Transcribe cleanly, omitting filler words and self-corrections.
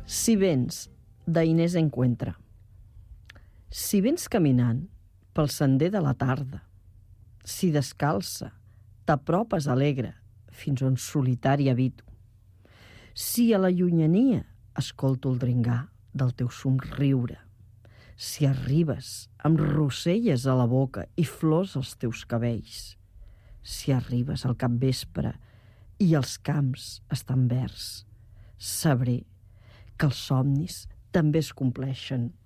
Si vens, d'Inés Encuentra. Si vens caminant pel sender de la tarda, si descalça t'apropes alegre fins on solitari habito, si a la llunyania escolto el dringar del teu somriure, si arribes amb roselles a la boca i flors als teus cabells, si arribes al capvespre i els camps estan verds, sabré que els somnis també es compleixen